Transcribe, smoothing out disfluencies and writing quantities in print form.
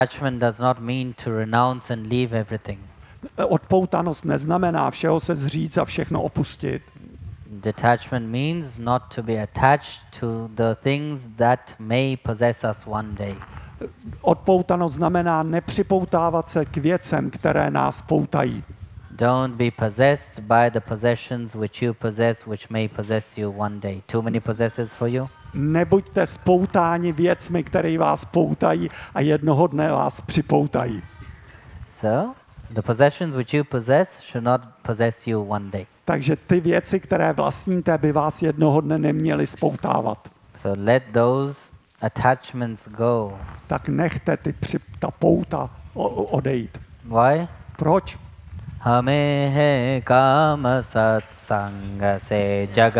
Attachment does not mean to renounce and leave everything. Odpoutanost neznamená všeho se zříct a všechno opustit. Detachment means not to be attached to the things that may possess us one day. Odpoutanost znamená nepřipoutávat se k věcem, které nás poutají. Don't be possessed by the possessions which you possess, which may possess you one day. Too many possessors for you? Nebuďte spoutáni věcmi, které vás poutají a jednoho dne vás připoutají. So, the possessions which you possess should not possess you one day. Takže ty věci, které vlastníte, by vás jednoho dne neměly spoutávat. So let those attachments go. Tak nechte ta pouta odejít. Why? Proč? Hame kama satsanga se jagat